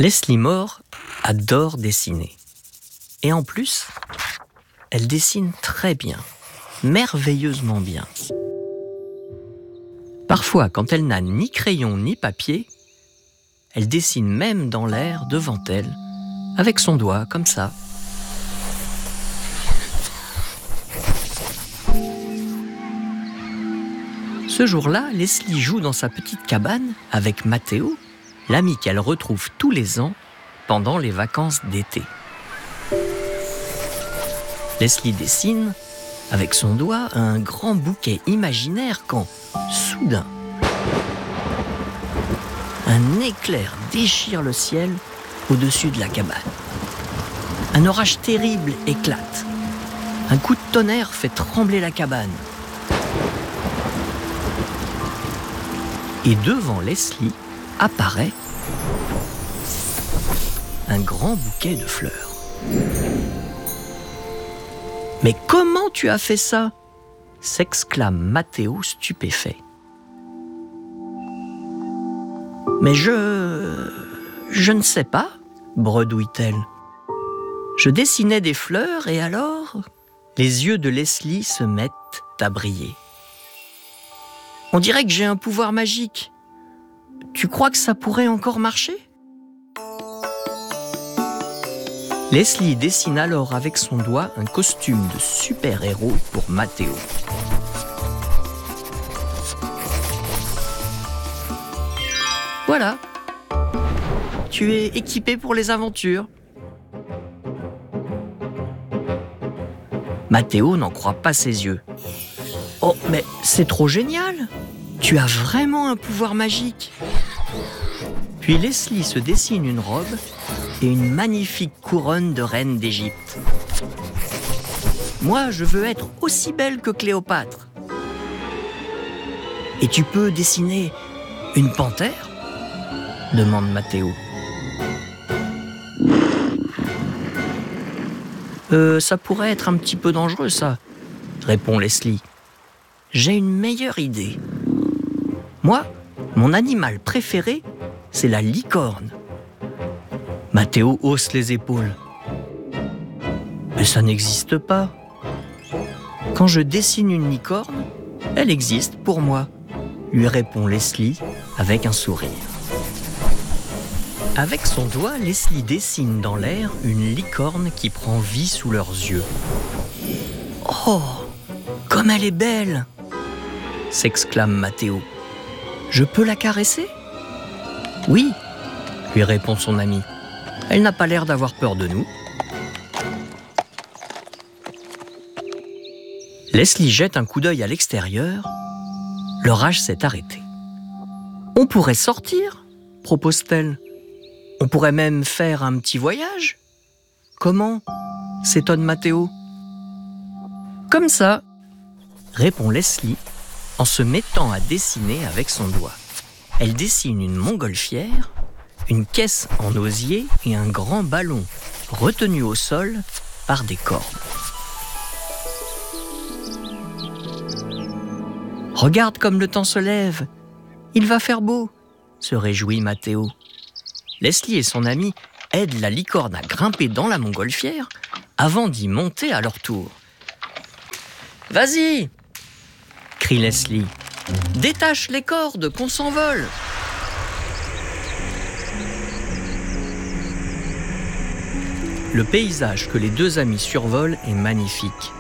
Leslie Moore adore dessiner. Et en plus, elle dessine très bien, merveilleusement bien. Parfois, quand elle n'a ni crayon ni papier, elle dessine même dans l'air devant elle, avec son doigt, comme ça. Ce jour-là, Leslie joue dans sa petite cabane avec Matteo, l'ami qu'elle retrouve tous les ans pendant les vacances d'été. Leslie dessine, avec son doigt, un grand bouquet imaginaire quand, soudain, un éclair déchire le ciel au-dessus de la cabane. Un orage terrible éclate. Un coup de tonnerre fait trembler la cabane. Et devant Leslie apparaît un grand bouquet de fleurs. « Mais comment tu as fait ça ?» s'exclame Matteo stupéfait. « Mais je ne sais pas, » bredouille-t-elle. « Je dessinais des fleurs et alors ?» Les yeux de Leslie se mettent à briller. « On dirait que j'ai un pouvoir magique. Tu crois que ça pourrait encore marcher ?» Leslie dessine alors avec son doigt un costume de super-héros pour Matteo. Voilà, tu es équipé pour les aventures. Matteo n'en croit pas ses yeux. Oh, mais c'est trop génial! Tu as vraiment un pouvoir magique. Puis Leslie se dessine une robe et une magnifique couronne de reine d'Égypte. Moi, je veux être aussi belle que Cléopâtre. Et tu peux dessiner une panthère ? Demande Matteo. Ça pourrait être un petit peu dangereux, ça, répond Leslie. J'ai une meilleure idée. Moi, mon animal préféré, c'est la licorne. Matteo hausse les épaules. Mais ça n'existe pas. Quand je dessine une licorne, elle existe pour moi, lui répond Leslie avec un sourire. Avec son doigt, Leslie dessine dans l'air une licorne qui prend vie sous leurs yeux. « Oh, comme elle est belle !» s'exclame Matteo. « Je peux la caresser ?»« Oui !» lui répond son ami. « Elle n'a pas l'air d'avoir peur de nous. » Leslie jette un coup d'œil à l'extérieur. L'orage s'est arrêté. « On pourrait sortir ?» propose-t-elle. « On pourrait même faire un petit voyage ?» « Comment ?» s'étonne Matteo. « Comme ça !» répond Leslie en se mettant à dessiner avec son doigt. Elle dessine une montgolfière, une caisse en osier et un grand ballon retenu au sol par des cordes. « Regarde comme le temps se lève, il va faire beau !» se réjouit Matteo. Leslie et son ami aident la licorne à grimper dans la montgolfière avant d'y monter à leur tour. « Vas-y !» crie Leslie. « Détache les cordes, qu'on s'envole !» Le paysage que les deux amis survolent est magnifique.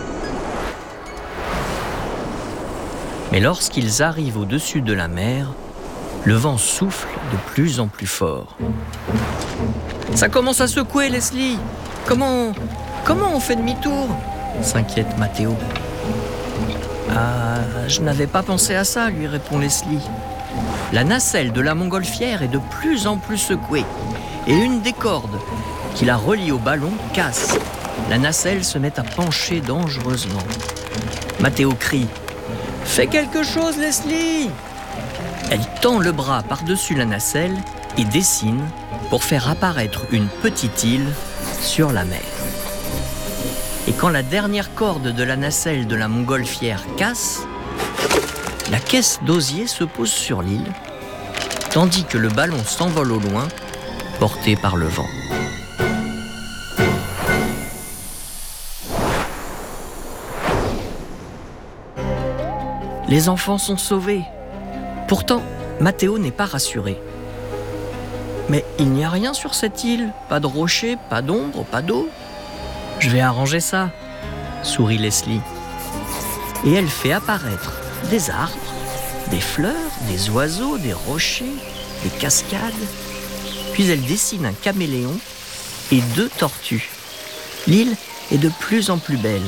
Mais lorsqu'ils arrivent au-dessus de la mer, le vent souffle de plus en plus fort. « Ça commence à secouer, Leslie ! Comment on fait demi-tour ?» s'inquiète Matteo. « Ah, je n'avais pas pensé à ça, » lui répond Leslie. La nacelle de la montgolfière est de plus en plus secouée et une des cordes qui la relie au ballon casse. La nacelle se met à pencher dangereusement. Matteo crie « Fais quelque chose, Leslie !» Elle tend le bras par-dessus la nacelle et dessine pour faire apparaître une petite île sur la mer. Et quand la dernière corde de la nacelle de la montgolfière casse, la caisse d'osier se pose sur l'île, tandis que le ballon s'envole au loin portés par le vent. Les enfants sont sauvés. Pourtant, Matteo n'est pas rassuré. Mais il n'y a rien sur cette île, pas de rochers, pas d'ombre, pas d'eau. Je vais arranger ça, sourit Leslie. Et elle fait apparaître des arbres, des fleurs, des oiseaux, des rochers, des cascades. Puis elle dessine un caméléon et 2 tortues. L'île est de plus en plus belle.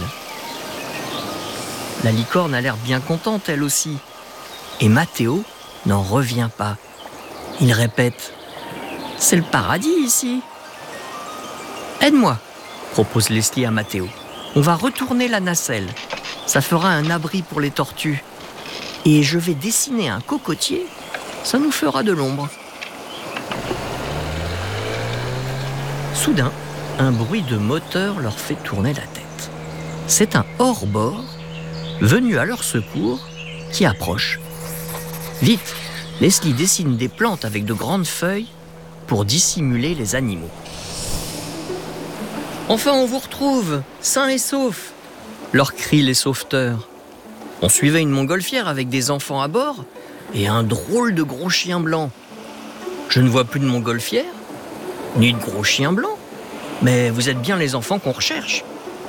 La licorne a l'air bien contente, elle aussi. Et Matteo n'en revient pas. Il répète « C'est le paradis ici !» « Aide-moi !» propose Leslie à Matteo. « On va retourner la nacelle. Ça fera un abri pour les tortues. Et je vais dessiner un cocotier. Ça nous fera de l'ombre. » Soudain, un bruit de moteur leur fait tourner la tête. C'est un hors-bord venu à leur secours qui approche. Vite, Leslie dessine des plantes avec de grandes feuilles pour dissimuler les animaux. « Enfin, on vous retrouve, sains et saufs !» leur crient les sauveteurs. On suivait une montgolfière avec des enfants à bord et un drôle de gros chien blanc. Je ne vois plus de montgolfière, ni de gros chien blanc, mais vous êtes bien les enfants qu'on recherche.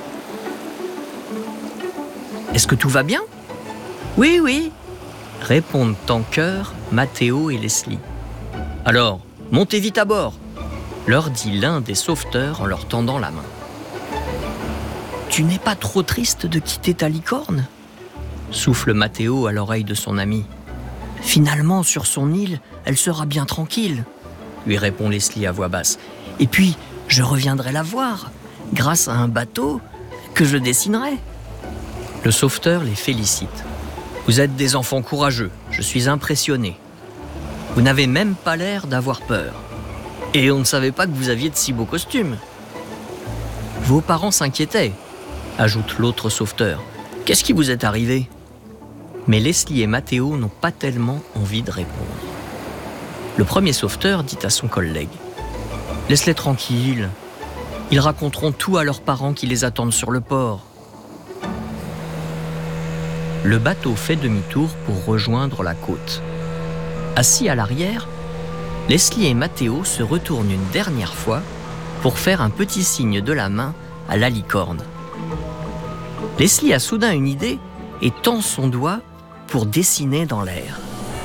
Est-ce que tout va bien ? Oui, oui, répondent en chœur Matteo et Leslie. Alors, montez vite à bord, leur dit l'un des sauveteurs en leur tendant la main. Tu n'es pas trop triste de quitter ta licorne ? Souffle Matteo à l'oreille de son ami. Finalement, sur son île, elle sera bien tranquille, lui répond Leslie à voix basse. Et puis, je reviendrai la voir, grâce à un bateau que je dessinerai. Le sauveteur les félicite. Vous êtes des enfants courageux, je suis impressionné. Vous n'avez même pas l'air d'avoir peur. Et on ne savait pas que vous aviez de si beaux costumes. Vos parents s'inquiétaient, ajoute l'autre sauveteur. Qu'est-ce qui vous est arrivé ? Mais Leslie et Matteo n'ont pas tellement envie de répondre. Le premier sauveteur dit à son collègue « Laisse-les tranquilles. Ils raconteront tout à leurs parents qui les attendent sur le port. » Le bateau fait demi-tour pour rejoindre la côte. Assis à l'arrière, Leslie et Matteo se retournent une dernière fois pour faire un petit signe de la main à la licorne. Leslie a soudain une idée et tend son doigt pour dessiner dans l'air.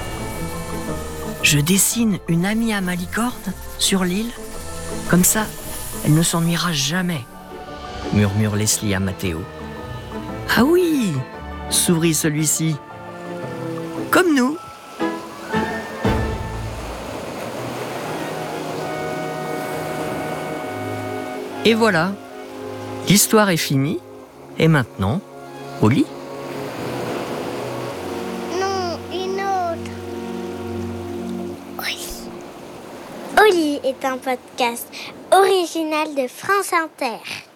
« Je dessine une amie à ma licorne sur l'île. Comme ça, elle ne s'ennuiera jamais, » murmure Leslie à Matteo. « Ah oui !» sourit celui-ci. « Comme nous !» Et voilà, l'histoire est finie. Et maintenant, au lit ? Non, une autre. Oui. Au lit est un podcast original de France Inter.